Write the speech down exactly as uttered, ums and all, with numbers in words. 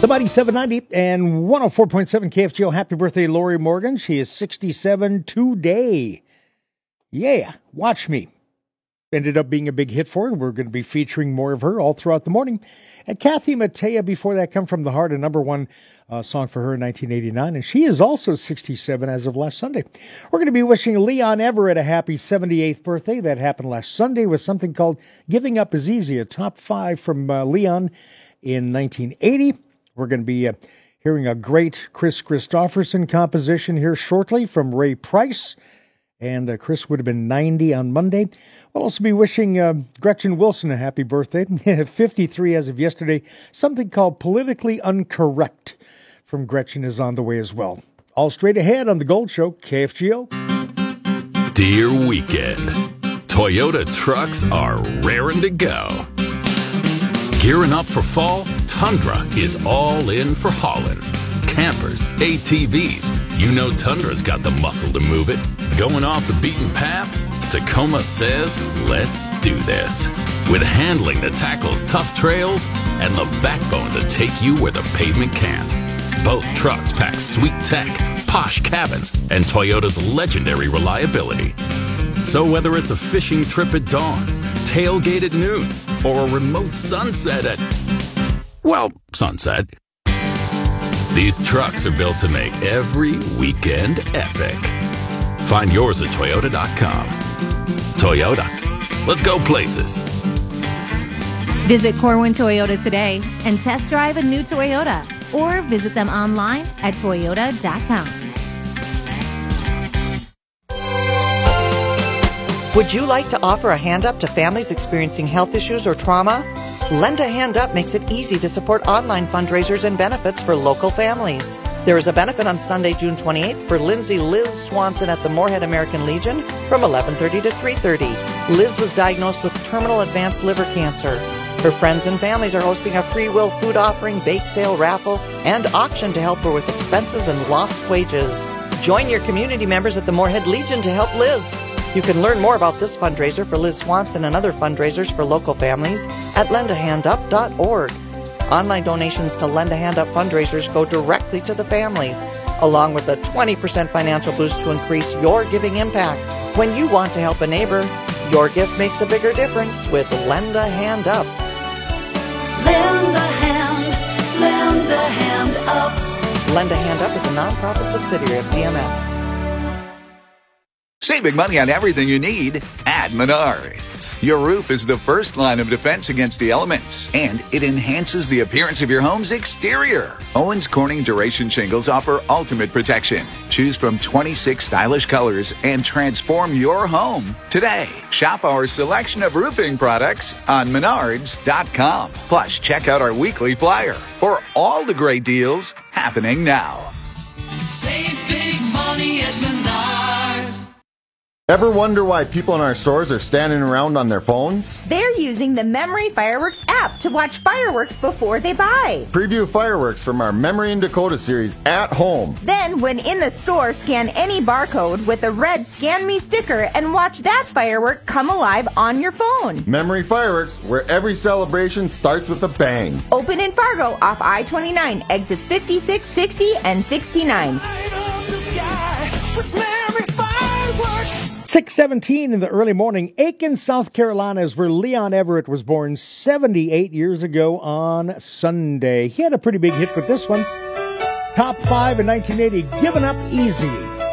The Mighty seven ninety and one oh four point seven K F G O. Happy birthday, Lori Morgan. She is sixty-seven today. Yeah, Watch Me. Ended up being a big hit for her, and we're going to be featuring more of her all throughout the morning. And Kathy Mattea, before that, Come From the Heart, a number one uh, song for her in nineteen eighty-nine. And she is also sixty-seven as of last Sunday. We're going to be wishing Leon Everett a happy seventy-eighth birthday. That happened last Sunday with something called Giving Up Is Easy, a top five from uh, Leon in nineteen eighty. We're going to be uh, hearing a great Chris Christopherson composition here shortly from Ray Price. And uh, Chris would have been ninety on Monday. We'll also be wishing uh, Gretchen Wilson a happy birthday. fifty-three as of yesterday. Something called Politically Uncorrect from Gretchen is on the way as well. All straight ahead on The Gold Show, K F G O. Dear Weekend, Toyota trucks are raring to go. Gearing up for fall, Tundra is all in for hauling. Campers, A T Vs, you know Tundra's got the muscle to move it. Going off the beaten path? Tacoma says, let's do this. With handling that tackles tough trails and the backbone to take you where the pavement can't. Both trucks pack sweet tech, posh cabins, and Toyota's legendary reliability. So whether it's a fishing trip at dawn, tailgate at noon, or a remote sunset at, well, sunset, these trucks are built to make every weekend epic. Find yours at Toyota dot com. Toyota. Let's go places. Visit Corwin Toyota today and test drive a new Toyota, or visit them online at Toyota dot com. Would you like to offer a hand up to families experiencing health issues or trauma? Lend a Hand Up makes it easy to support online fundraisers and benefits for local families. There is a benefit on Sunday, June twenty-eighth for Lindsay Liz Swanson at the Moorhead American Legion from eleven thirty to three thirty. Liz was diagnosed with terminal advanced liver cancer. Her friends and families are hosting a free will food offering, bake sale, raffle, and auction to help her with expenses and lost wages. Join your community members at the Moorhead Legion to help Liz. You can learn more about this fundraiser for Liz Swanson and other fundraisers for local families at lend a hand up dot org. Online donations to Lend a Hand Up fundraisers go directly to the families, along with a twenty percent financial boost to increase your giving impact. When you want to help a neighbor, your gift makes a bigger difference with Lend a Hand Up. Lend a hand, lend a hand up. Lend a Hand Up is a nonprofit subsidiary of D M F. Saving money on everything you need at Menards. Your roof is the first line of defense against the elements, and it enhances the appearance of your home's exterior. Owens Corning Duration Shingles offer ultimate protection. Choose from twenty-six stylish colors and transform your home today. Shop our selection of roofing products on Menards dot com. Plus, check out our weekly flyer for all the great deals happening now. Save big money at Menards. Ever wonder why people in our stores are standing around on their phones? They're using the Memory Fireworks app to watch fireworks before they buy. Preview fireworks from our Memory and Dakota series at home. Then, when in the store, scan any barcode with a red Scan Me sticker and watch that firework come alive on your phone. Memory Fireworks, where every celebration starts with a bang. Open in Fargo off I twenty-nine, exits fifty-six, sixty, and sixty-nine. six seventeen in the early morning. Aiken, South Carolina is where Leon Everett was born seventy-eight years ago on Sunday. He had a pretty big hit with this one. Top five in nineteen eighty, Giving Up Easy.